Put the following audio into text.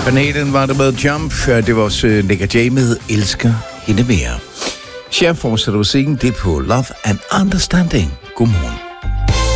Van Halen var det med Jump. Det var også Nick Jay med Elsker hende mere. Chef fortsætter musikken, det på Love and Understanding. Godmorgen.